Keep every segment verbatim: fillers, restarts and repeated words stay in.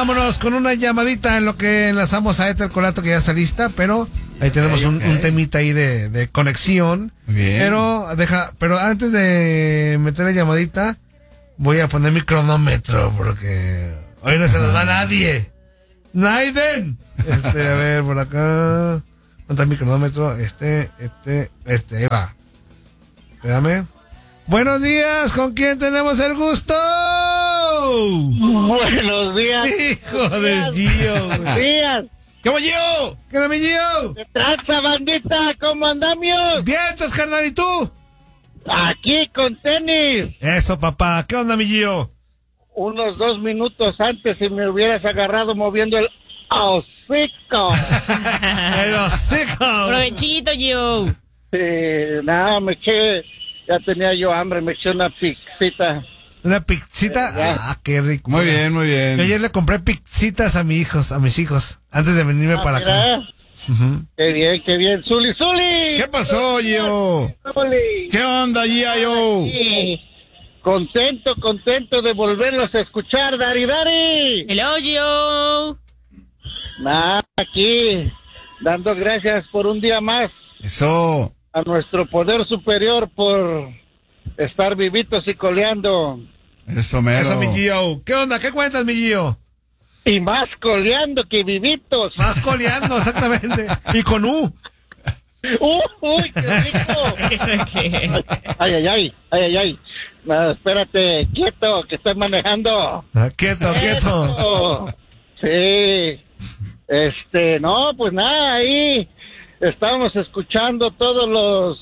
Vámonos con una llamadita en lo que enlazamos a Éter Colato, que ya está lista, pero ahí tenemos okay, un, okay. un temita ahí de, de conexión. Bien. Pero deja, pero antes de meter la llamadita, voy a poner mi cronómetro porque hoy no se nos da nadie. Naiden. Este, a ver, por acá. ¿Dónde está mi cronómetro? Este, este, este, ahí va. Espérame. Buenos días, ¿con quién tenemos el gusto? Buenos días. Hijo del Gio. Buenos días. ¿Cómo Gio? ¿Qué onda, mi Gio? ¿Qué tranza, bandita? ¿Cómo andamos? Vientos, carnal, ¿y tú? Aquí con tenis. Eso, papá. ¿Qué onda, mi Gio? Unos dos minutos antes si me hubieras agarrado moviendo el hocico. El hocico. Provechito, Gio. Sí, nada, me eché, ya tenía yo hambre, me eché una pizzita. ¿Una pizzita? Eh, ah, qué rico. Muy bien, muy bien. Yo ayer le compré pizzitas a mis hijos, a mis hijos, antes de venirme ah, para mira. acá. Uh-huh. Qué bien, qué bien. ¡Zuli, Zuli! ¿Qué pasó, Gio? ¿Qué onda, Gio? Sí. Contento, contento de volverlos a escuchar, Dari, Dari. Hello, Gio. Nah, aquí, dando gracias por un día más. Eso. A nuestro poder superior por estar vivitos y coleando. Eso, mero. Eso, mi Gio. ¿Qué onda? ¿Qué cuentas, mi Gio? Y más coleando que vivitos. Más coleando, exactamente. Y con U. Uh, ¡Uy, qué rico! ¿Eso qué? Ay, ay, ay, ay, ay, ay. No, espérate, quieto, que estoy manejando. Ah, quieto, quieto, quieto. Sí. Este, no, pues nada, ahí estábamos escuchando todos los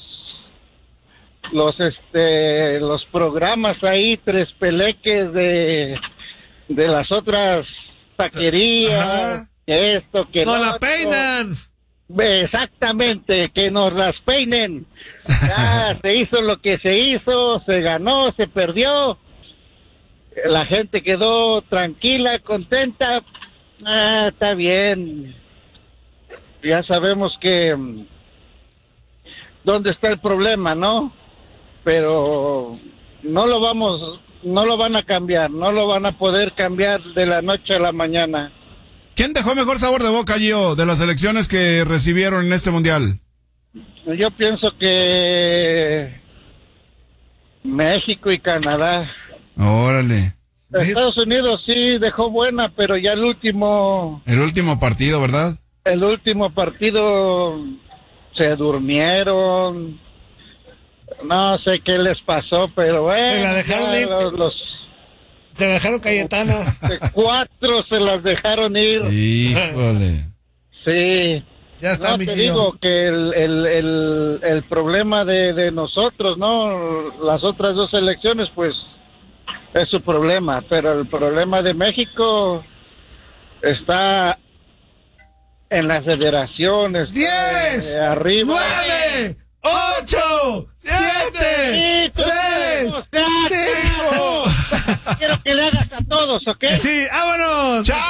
los este los programas ahí, tres peleques de de las otras taquerías. Ajá. Que esto, que no no la peinan. Exactamente, que nos las peinen. Ya se hizo lo que se hizo, se ganó, se perdió. La gente quedó tranquila, contenta. Ah, está bien. Ya sabemos que dónde está el problema, ¿no? Pero no lo vamos, no lo van a cambiar, no lo van a poder cambiar de la noche a la mañana. ¿Quién dejó mejor sabor de boca, Gio, de las elecciones que recibieron en este mundial? Yo pienso que México y Canadá. Órale. Estados Unidos sí dejó buena, pero ya el último... El último partido, ¿verdad? El último partido se durmieron. No sé qué les pasó, pero bueno... Se la dejaron ir. Los, los, se la dejaron Cayetana. De cuatro se las dejaron ir. Híjole. Sí. Ya está, no, mi te tío. digo que el, el, el, el problema de, de nosotros, ¿no? Las otras dos elecciones, pues... es su problema, pero el problema de México está en las federaciones. ¡Diez! Eh, arriba. ¡Nueve! ¡Ocho! ¡Siete! ¡Seis! ¡Cinco! Quiero que le hagas a todos, ¿ok? Sí, vámonos. ¡Chao!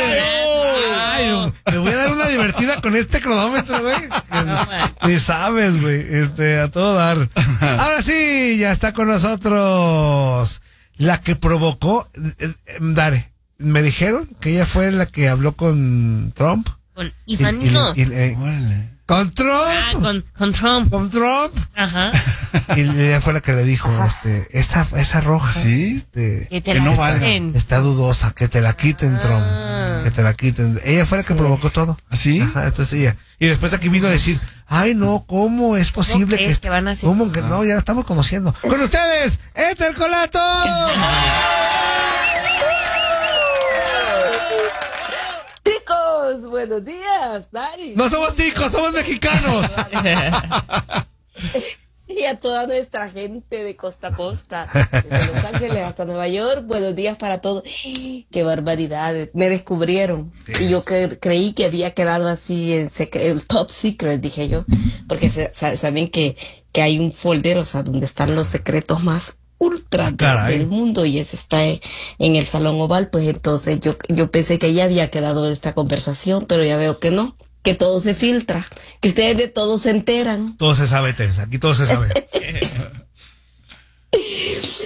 Ay, te voy a dar una divertida con este cronómetro, güey. Ni sabes, güey. Este, a todo dar. Ahora sí, ya está con nosotros. La que provocó, eh, eh, Dare, me dijeron que ella fue la que habló con Trump. Con Ivanito. Y, y, y, eh, ¿Con Trump? Ah, con, con Trump. ¿Con Trump? Ajá. Y ella fue la que le dijo, este, esta, esa roja, ¿sí? este, que, te que la no valga. Está dudosa, que te la quiten, ah. Trump. Que te la quiten. Ella fue la que sí. provocó todo. ¿Sí? Ajá, entonces ella. Y después aquí vino a decir, ay no, ¿cómo es posible que, que van a hacer? ¿Cómo que no? Ya la estamos conociendo. Con ustedes, Éter Colato. Ticos, buenos días, Dari. No somos ticos, somos mexicanos. Y a toda nuestra gente de costa a costa, desde Los Ángeles hasta Nueva York, buenos días para todos. ¡Qué barbaridad! Me descubrieron. Sí. Y yo que, creí que había quedado así en el top secret, dije yo. Porque se, saben que, que hay un folder, o sea, donde están los secretos más ultra de, del mundo, y ese está en, en el Salón Oval. Pues entonces yo, yo pensé que ya había quedado esta conversación, pero ya veo que no. Que todo se filtra, que ustedes de todo se enteran. Todo se sabe, Ted. Aquí todo se sabe.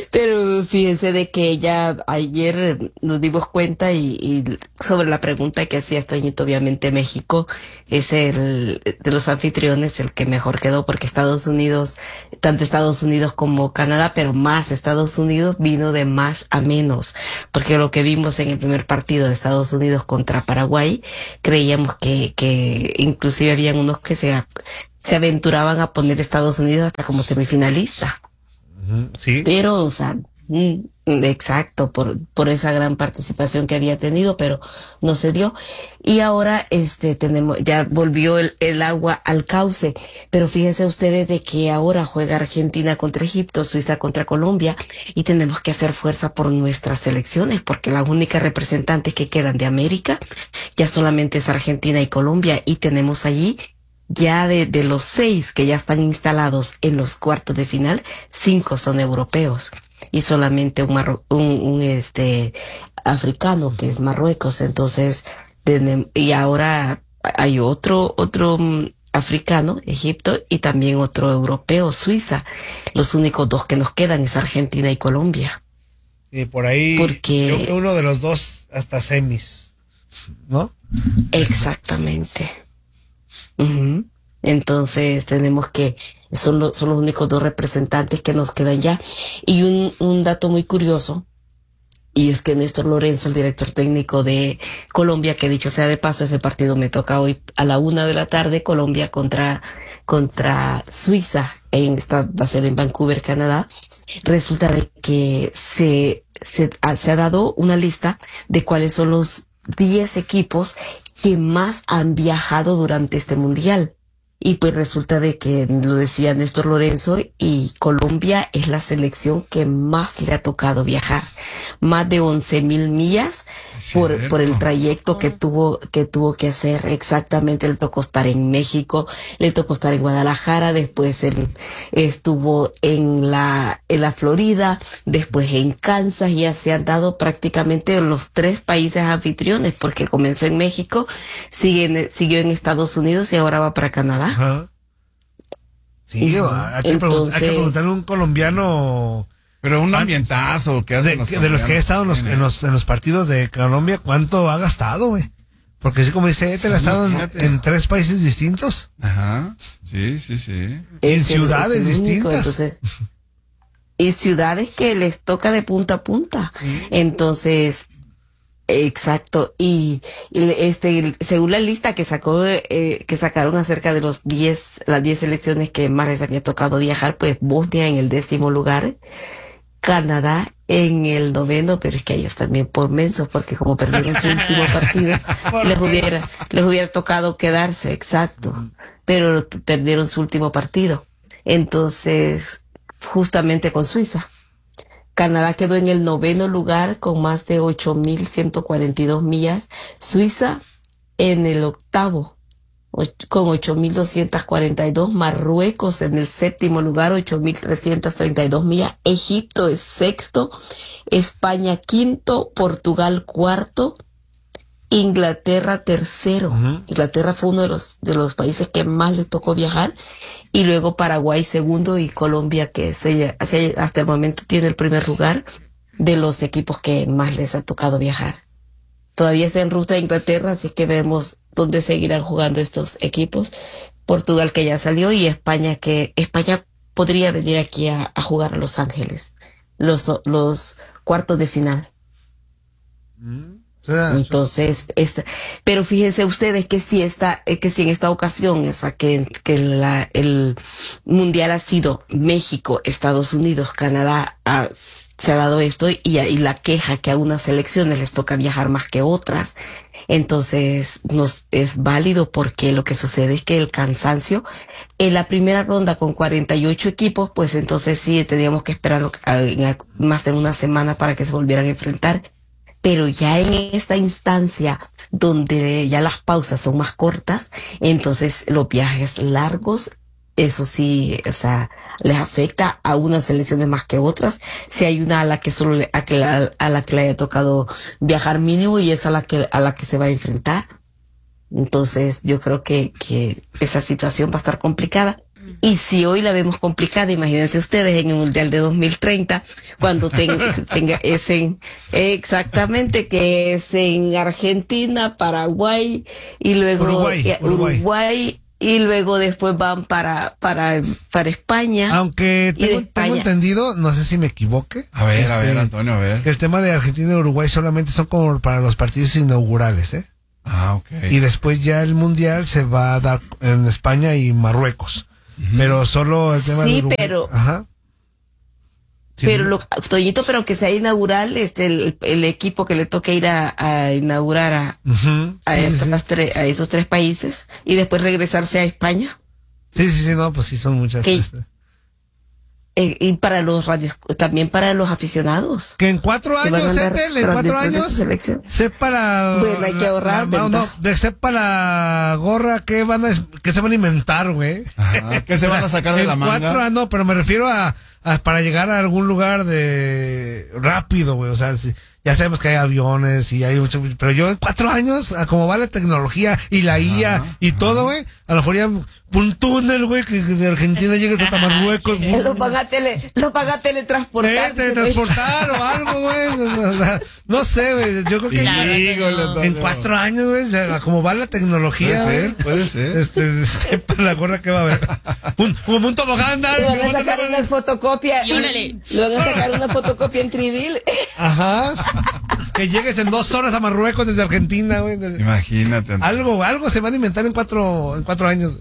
Pero fíjense de que ya ayer nos dimos cuenta y, y sobre la pregunta que hacía Toñito, obviamente México es el de los anfitriones el que mejor quedó, porque Estados Unidos, tanto Estados Unidos como Canadá, pero más Estados Unidos vino de más a menos, porque lo que vimos en el primer partido de Estados Unidos contra Paraguay, creíamos que, que inclusive habían unos que se, se aventuraban a poner Estados Unidos hasta como semifinalista. Sí. Pero, o sea, mm, exacto, por, por esa gran participación que había tenido, pero no se dio. Y ahora, este, tenemos, ya volvió el, el agua al cauce. Pero fíjense ustedes de que ahora juega Argentina contra Egipto, Suiza contra Colombia, y tenemos que hacer fuerza por nuestras selecciones, porque las únicas representantes que quedan de América ya solamente es Argentina y Colombia, y tenemos allí ya de, de los seis que ya están instalados en los cuartos de final, cinco son europeos y solamente un, marro, un, un este africano que es Marruecos. Entonces, de, y ahora hay otro, otro um, africano, Egipto, y también otro europeo, Suiza. Los únicos dos que nos quedan es Argentina y Colombia. Y por ahí, porque creo que uno de los dos hasta semis, ¿no? Exactamente. Uh-huh. Entonces tenemos que, son, lo, son los únicos dos representantes que nos quedan ya. Y un, un dato muy curioso, y es que Néstor Lorenzo, el director técnico de Colombia, que dicho sea de paso, ese partido me toca hoy a la una de la tarde, Colombia contra, contra Suiza, en, esta va a ser en Vancouver, Canadá. Resulta de que se, se, se ha dado una lista de cuáles son los diez equipos que más han viajado durante este mundial. Y pues resulta de que, lo decía Néstor Lorenzo, y Colombia es la selección que más le ha tocado viajar. Más de once mil millas por, por el trayecto que tuvo, que tuvo que hacer. Exactamente, le tocó estar en México, le tocó estar en Guadalajara, después en, estuvo en la, en la Florida, después en Kansas, y ya se han dado prácticamente en los tres países anfitriones, porque comenzó en México, sigue en, siguió en Estados Unidos y ahora va para Canadá. Ajá. Sí, uh-huh. hay, que Entonces, hay que preguntarle a un colombiano. Pero un ambientazo que hacen de, los de los que ha estado en los, en los, en los partidos de Colombia, ¿cuánto ha gastado, güey? Porque así como dice, él sí, ha estado en, en tres países distintos. Ajá. Sí, sí, sí. En ciudades es distintas. Único, entonces, y ciudades que les toca de punta a punta. Sí. Entonces, exacto. Y, y este, según la lista que sacó, eh, que sacaron acerca de los diez, las diez selecciones que más les había tocado viajar, pues Bosnia en el décimo lugar, Canadá en el noveno, pero es que ellos también por mensos, porque como perdieron su último partido, les hubiera, les hubiera tocado quedarse, exacto. Pero perdieron su último partido. Entonces, justamente con Suiza. Canadá quedó en el noveno lugar con más de ocho mil ciento cuarenta y dos millas. Suiza en el octavo con ocho mil doscientas cuarenta y dos. Marruecos en el séptimo lugar, ocho mil trescientas treinta y dos millas. Egipto es sexto. España quinto. Portugal cuarto. Inglaterra tercero. Uh-huh. Inglaterra fue uno de los, de los países que más le tocó viajar. Y luego Paraguay segundo y Colombia, que se, hasta el momento tiene el primer lugar de los equipos que más les ha tocado viajar. Todavía está en ruta de Inglaterra, así que veremos dónde seguirán jugando estos equipos. Portugal, que ya salió, y España, que España podría venir aquí a, a jugar a Los Ángeles, los, los cuartos de final. Mm. Entonces, esta, pero fíjense ustedes que si esta, que si en esta ocasión, o sea, que, que la, el mundial ha sido México, Estados Unidos, Canadá, ah, se ha dado esto, y, y la queja que a unas selecciones les toca viajar más que otras. Entonces, nos es válido, porque lo que sucede es que el cansancio en la primera ronda con cuarenta y ocho equipos, pues entonces sí teníamos que esperar a, a, más de una semana para que se volvieran a enfrentar. Pero ya en esta instancia donde ya las pausas son más cortas, entonces los viajes largos, eso sí, o sea, les afecta a unas selecciones más que otras. Si hay una a la que solo le, a, que la, a la que le haya tocado viajar mínimo, y es a la que a la que se va a enfrentar. Entonces yo creo que que esa situación va a estar complicada. Y si hoy la vemos complicada, imagínense ustedes en el Mundial de dos mil treinta, cuando tenga, tenga es en, exactamente, que es en Argentina, Paraguay, y luego Uruguay, eh, Uruguay. Uruguay, y luego después van para, para, para España. Aunque Y de tengo, tengo España. entendido, no sé si me equivoque. A ver, a este, ver, Antonio, a ver. que el tema de Argentina y Uruguay solamente son como para los partidos inaugurales, ¿eh? Ah, ok. Y después ya el mundial se va a dar en España y Marruecos. Uh-huh. Pero solo el tema Sí, de Uruguay. pero- Ajá. Sí, Pero, ¿no? lo, Toñito, pero aunque sea inaugural, este, el, el equipo que le toque ir a, a inaugurar a, Ujú. a, Sí, sí, estas sí. tre- a esos tres países y después regresarse a España. Sí, sí, sí, no, pues sí, son muchas. Que- este. Eh, y para los radios, también para los aficionados. Que en cuatro Que van a años, andar Etel, en tras- cuatro detrás de años, su selección. sepa la... Bueno, hay que la- ahorrar, la- no, ¿verdad? no, de- sepa la gorra que van a, que se van a inventar, güey. Ajá, ¿qué se van a sacar de En la manga? cuatro, ah, no, pero me refiero a, a para llegar a algún lugar de rápido, güey. O sea, si- ya sabemos que hay aviones y hay mucho, pero yo en cuatro años, a como va la tecnología y la I A Ajá, y todo, güey, a lo mejor ya un túnel, güey, que, que de Argentina llegues hasta Marruecos. Eh, Los van a tele, los van a teletransportar. Eh, teletransportar o algo, güey. O sea, no sé, güey. Yo creo que Claro que Híjole, no. Antonio. en cuatro años, güey, o sea, como va la tecnología. Puede ser, güey, puede ser. Este, sepa la gorra que va a haber. Un, como un tobogán, Le dale, van a como sacar un una fotocopia. Y órale. Le van a sacar una fotocopia en tres D. Ajá. Que llegues en dos horas a Marruecos desde Argentina, güey. Imagínate, Antonio. Algo, algo se van a inventar en cuatro, en cuatro años.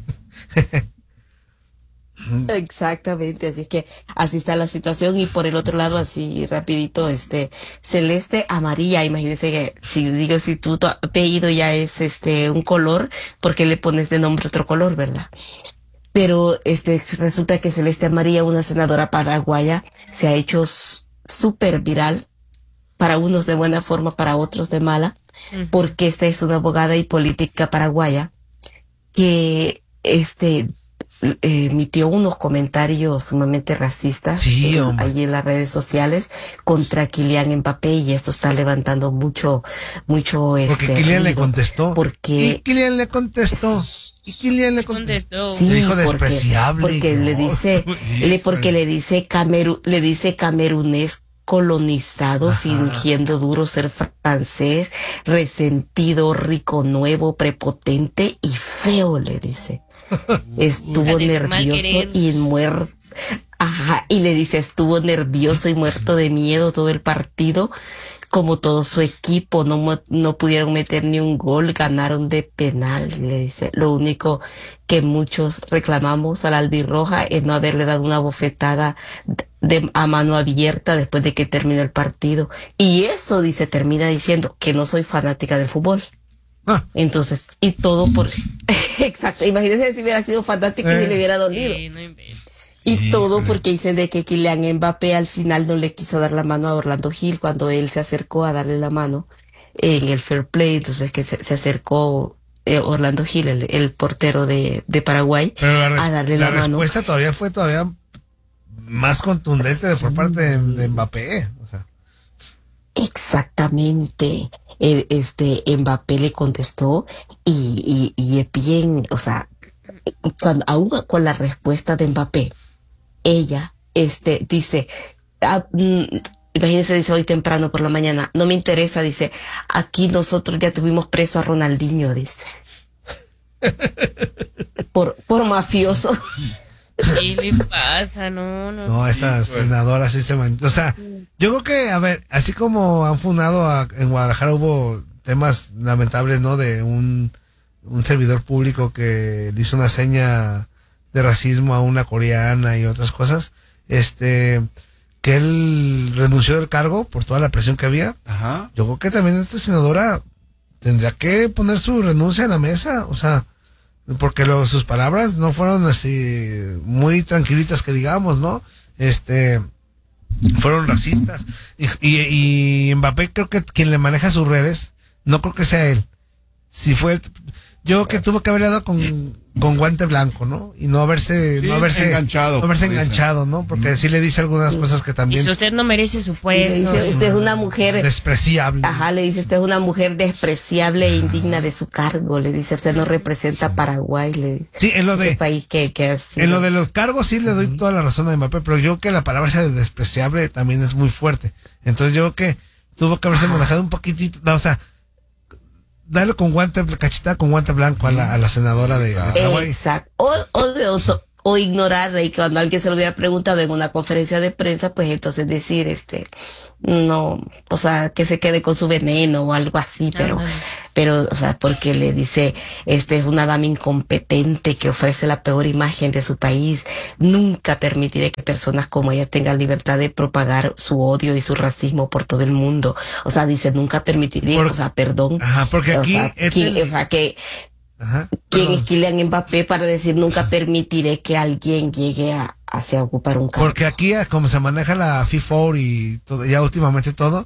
Exactamente, así que así está la situación y por el otro lado así rapidito este celeste amarilla, imagínense que si digo si tu tu apellido ya es este un color, ¿por qué le pones de nombre otro color, verdad? Pero este resulta que Celeste Amarilla, una senadora paraguaya, se ha hecho s- súper viral, para unos de buena forma, para otros de mala, porque esta es una abogada y política paraguaya que este eh, emitió unos comentarios sumamente racistas Sí, en- hombre. allí en las redes sociales contra Kylian Mbappé, y esto está levantando mucho mucho Porque este Kylian le ruido, contestó. porque Y Kylian le contestó. Y Kylian le contestó. Contestó. sí, Le dijo porque- despreciable. porque le No. dice le, porque le dice cameru, le dice camerunés colonizado, Ajá. fingiendo duro ser francés, resentido, rico, nuevo, prepotente y feo, le dice. Estuvo A de su mal nervioso querer. y muerto. Ajá, y le dice, estuvo nervioso y muerto de miedo todo el partido, como todo su equipo, no, mo- no pudieron meter ni un gol, ganaron de penal, le dice. Lo único que muchos reclamamos a la albirroja es no haberle dado una bofetada de, a mano abierta después de que terminó el partido. Y eso, dice, termina diciendo que no soy fanática del fútbol. Ah. Entonces, y todo por... Exacto, imagínense si hubiera sido fanática y Eh. le hubiera dolido. Sí, no inventes. Y Híjole. todo porque dicen de que Kylian Mbappé al final no le quiso dar la mano a Orlando Gil cuando él se acercó a darle la mano en el fair play. Entonces que se, se acercó eh, Orlando Gil, el, el portero de, de Paraguay, Pero la, res- a darle la la, mano. respuesta todavía fue todavía más contundente de por parte de, de Mbappé. O sea, Exactamente. El, este Mbappé le contestó y, y, y es bien, o sea, cuando, aún con la respuesta de Mbappé, ella este dice, ah, mm, imagínense, dice hoy temprano por la mañana, no me interesa, dice, aquí nosotros ya tuvimos preso a Ronaldinho, dice. Por, por mafioso. ¿Qué le pasa? No, no. no, esta senadora sí se manchó. O sea, yo creo que, a ver, así como han fundado a- en Guadalajara hubo temas lamentables, ¿no? De un, un servidor público que le hizo una seña de racismo a una coreana y otras cosas. Este, que él renunció del cargo por toda la presión que había. Ajá. Yo creo que también esta senadora tendría que poner su renuncia en la mesa, o sea, porque lo- sus palabras no fueron así muy tranquilitas que digamos, ¿no? Este, fueron racistas. Y, y, y Mbappé creo que quien le maneja sus redes, no creo que sea él. Si fue, yo que tuvo que haberle dado con, con guante blanco, ¿no? Y no haberse, Sí, no haberse enganchado, no haberse dice. enganchado, ¿no? Porque sí le dice algunas cosas que también Dice, usted no merece su Le puesto. dice, usted es una mujer, despreciable. ajá, le dice, usted es una mujer despreciable e indigna de su cargo. Le dice, usted no representa a Paraguay, le Sí, en lo ese de país que, que ha sido- en lo de los cargos sí le doy toda la razón a Mbappé, pero yo que la palabra sea de despreciable también es muy fuerte. Entonces yo que tuvo que haberse manejado un poquitito, no, o sea, darle con guante, cachetada con guante blanco a la, a la senadora de, de Paraguay. Exacto. O, o, de- o, so- o ignorarle y que cuando alguien se lo hubiera preguntado en una conferencia de prensa, pues entonces decir, este, no, o sea, que se quede con su veneno o algo así, pero, Ajá. pero, o sea, porque le dice, este es una dama incompetente que ofrece la peor imagen de su país. Nunca permitiré que personas como ella tengan libertad de propagar su odio y su racismo por todo el mundo. O sea, dice, nunca permitiré, Por- o sea, perdón. Ajá, porque O aquí sea, este- que- o sea, que Ajá, ¿quién perdón. es Kylian Mbappé para decir nunca permitiré que alguien llegue a hacia ocupar un cargo? Porque aquí, como se maneja la FIFA y todo, ya últimamente todo,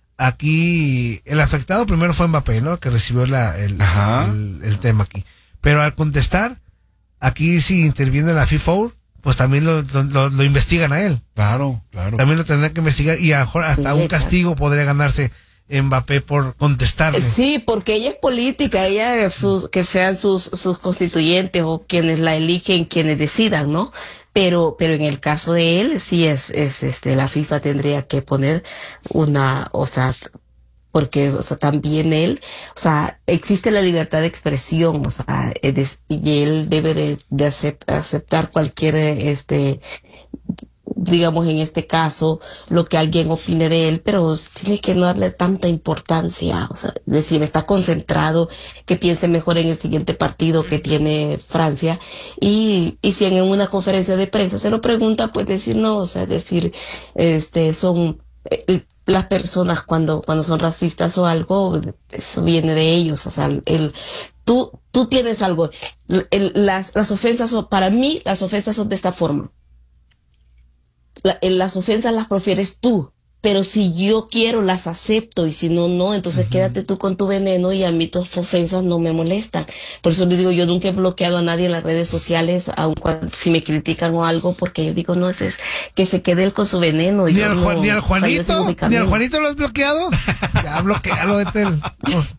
aquí el afectado primero fue Mbappé, ¿no? Que recibió la, el, Ajá. el, el tema aquí. Pero al contestar, aquí si interviene la FIFA, pues también lo, lo, lo- lo investigan a él. Claro, claro. También lo tendrán que investigar y a lo mejor hasta Sí, un castigo podría ganarse Mbappé por contestarle. Sí, porque ella es política, ella sus, que sean sus, sus constituyentes o quienes la eligen, quienes decidan, ¿no? Pero, pero en el caso de él, sí es, es, este, la FIFA tendría que poner una, o sea, porque, o sea, también él, o sea, existe la libertad de expresión, o sea, es des- y él debe de, de acep- aceptar cualquier, eh, este, digamos en este caso, lo que alguien opine de él, pero tiene que no darle tanta importancia, o sea, es decir, está concentrado, que piense mejor en el siguiente partido que tiene Francia, y, y si en una conferencia de prensa se lo pregunta, pues decir no, o sea, decir, este, son, eh, las personas cuando, cuando son racistas o algo, eso viene de ellos, o sea, el, tú, tú tienes algo, el- las, las ofensas son, para mí, las ofensas son de esta forma. La- en las ofensas las profieres tú, pero si yo quiero las acepto y si no, no, entonces quédate tú con tu veneno y a mí tus ofensas no me molestan. Por eso le digo, yo nunca he bloqueado a nadie en las redes sociales, aun cuando si me critican o algo, porque yo digo, no, es, es que se quede él con su veneno. Ni yo al, no, Juan- ni al o sea, yo sigo Juanito, mi ni al camino. Juanito lo has bloqueado. Ya bloquealo, vete el- pues,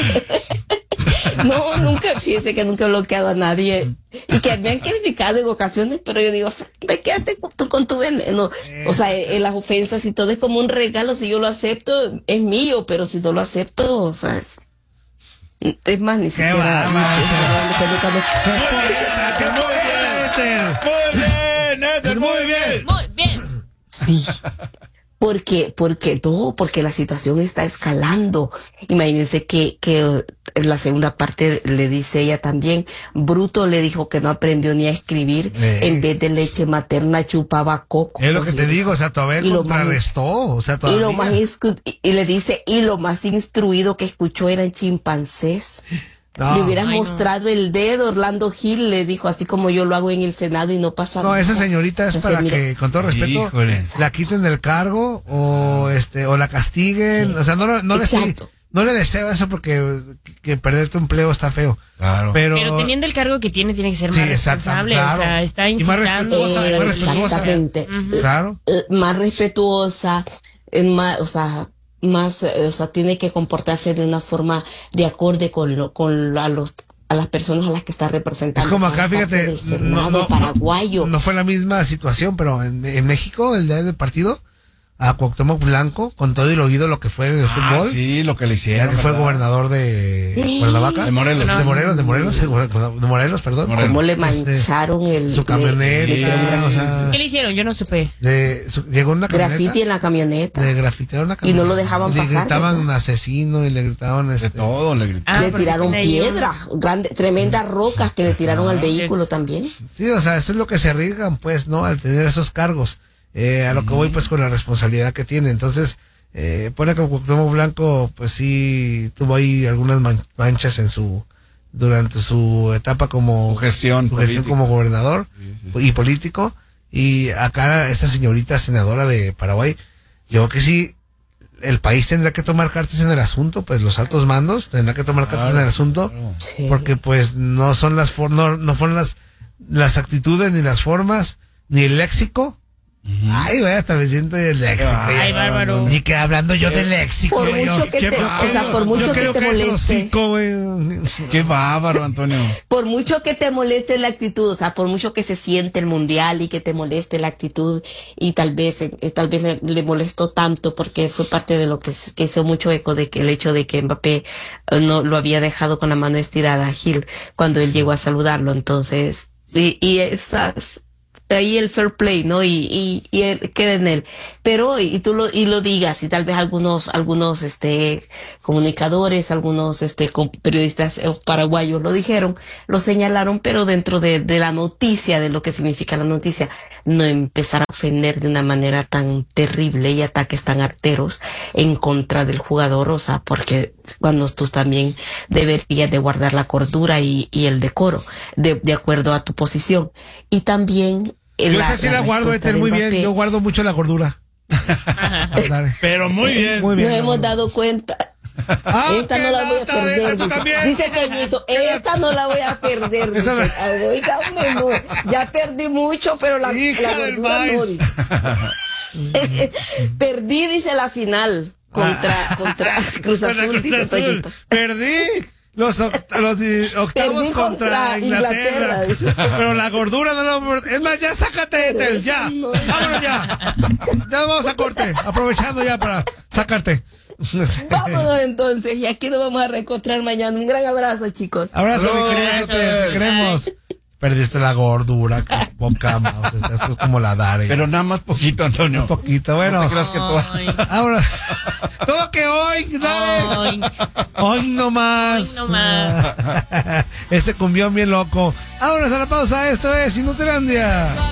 No, nunca, fíjate que nunca he bloqueado a nadie. Y que me han criticado en ocasiones, pero yo digo, o sea, ve, quédate con tu, con tu veneno. O sea, en las ofensas y todo es como un regalo. Si yo lo acepto, es mío, pero si no lo acepto, o sea, es, es más, ni siquiera. bárbaro. Muy bien, Ethel, muy bien. Muy bien. Sí. Porque, porque no, porque la situación está escalando. Imagínense que, que en la segunda parte le dice ella también, Bruto le dijo que no aprendió ni a escribir, Eh. en vez de leche materna chupaba coco. es lo que te digo, o sea, todavía Y lo más- contrarrestó, o sea, Y todavía. lo más instru- y le dice, y lo más instruido que escuchó eran chimpancés. No. Le hubieran Ay, no. mostrado el dedo, Orlando Gil le dijo, así como yo lo hago en el Senado y no pasa No, nada. esa señorita es Entonces, para mira, que, con todo respeto, Híjole. la quiten del cargo o este o la castiguen. O sea, no, no, no le estoy- Exacto. no le deseo eso porque que, que perder tu empleo está feo. Claro. Pero, Pero teniendo el cargo que tiene, tiene que ser Sí, más exacto, responsable. claro. O sea, está Y más incitando. respetuosa, Eh, más respetuosa. exactamente. claro. Eh, más respetuosa, eh, más, o sea, más, eh, o sea, tiene que comportarse de una forma de acorde con lo, con a los, a las personas a las que está representando. Es como O sea, acá, parte fíjate, del no, Senado no, paraguayo. no fue la misma situación, pero en, en México, el día del partido, a Cuauhtémoc Blanco, con todo el oído lo que fue de Ah, fútbol, sí, lo que le ya hicieron. que fue ¿verdad? gobernador de Cuernavaca. De Morelos. De Morelos, de Morelos, de Morelos, perdón. Morelos. Cómo le Este, mancharon el su le- camioneta, le hicieron o sea, ¿Qué le hicieron? Yo no supe. de, su- llegó una camioneta. grafiti en la camioneta. Le grafitearon una Y camioneta. no lo dejaban y le pasar, gritaban ¿verdad? asesino y le gritaban De este, todo, le gritó. Ah, le porque tiraron tiene ahí un- piedras, grandes, tremendas rocas que le tiraron al vehículo también. Sí, o sea, eso es lo que se arriesgan, pues, ¿no? Al tener esos cargos. Eh, a lo que voy, pues, con la responsabilidad que tiene. Entonces, eh, pone que Cuauhtémoc Blanco, pues sí, tuvo ahí algunas man- manchas en su, durante su etapa como, Su gestión su gestión política. como gobernador y político. Y acá esta señorita senadora de Paraguay, yo creo que sí, el país tendrá que tomar cartas en el asunto, pues los altos mandos tendrán que tomar cartas en el asunto, Sí. porque pues no son las for- no, no fueron las las actitudes ni las formas ni el léxico. Ay, güey, hasta me siento el léxico. Ay, bárbaro. Ni que hablando yo del léxico. Por güey, mucho yo- que qué te, bárbaro. o sea, por yo mucho que creo te que es el moleste, hocico, güey. Qué bárbaro, Antonio. por mucho que te moleste la actitud, o sea, por mucho que se siente el mundial y que te moleste la actitud y tal vez, eh, tal vez le, le molestó tanto porque fue parte de lo que, s- que hizo mucho eco de que el hecho de que Mbappé eh, no lo había dejado con la mano estirada a Gil cuando él llegó a saludarlo, entonces, y, y esas, ahí el fair play, ¿no? Y, y, y él queda en él. Pero, y tú lo, y lo digas, y tal vez algunos, algunos, este, comunicadores, algunos, este, com- periodistas eh, paraguayos lo dijeron, lo señalaron, pero dentro de, de la noticia, de lo que significa la noticia, no empezar a ofender de una manera tan terrible y ataques tan arteros en contra del jugador, o sea, porque cuando tú también deberías de guardar la cordura y, y el decoro, de, de acuerdo a tu posición. Y también, Yo esa sí la guardo, respuesta Ethel, de muy bien. Mbappé. Yo guardo mucho la gordura. Dale. Pero muy bien. Muy bien. Nos hemos dado cuenta. Ah, Esta qué no la voy a lata, perder. Ethel, tú Dice, también. dice Toñito, esta no la voy a perder. Esa Dice, me- "Ah, oiga, hombre, no, ya perdí mucho, pero la, Hija la del gordura no". maíz. dice. Perdí, dice la final contra, contra Cruz Contra Azul. Cruz Dice Azul. Toñito. Perdí los, oct- los di- octavos Perdí contra, contra Inglaterra. Inglaterra, dice. Pero la gordura no lo. Es más, ya sácate, Ethel, ya. no. Vámonos ya. Ya vamos a corte. Aprovechando ya para sacarte. Vámonos entonces, y aquí nos vamos a reencontrar mañana. Un gran abrazo, chicos. Abrazo, mi Saludos, querida Ethel. Ethel, te queremos. Perdiste la gordura, que poca mouse. Esto es como la Dare. Pero nada más poquito, Antonio. Un poquito, bueno. No te creas que todo. Ay, Ahora, todo que hoy, dale. ay, Hoy no más. Hoy no más. Ese cumbión bien loco. Vámonos a la pausa. Esto es Inutilandia.